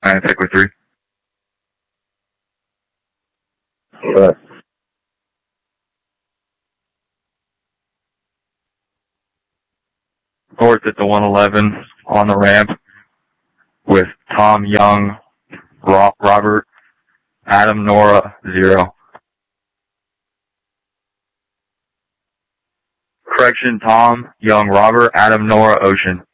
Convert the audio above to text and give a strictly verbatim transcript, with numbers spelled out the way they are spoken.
nine pick with three. Right. North at the one eleven on the ramp with Tom Young, Ro- Robert, Adam Nora, zero. Correction, Tom Young, Robert, Adam Nora, Ocean.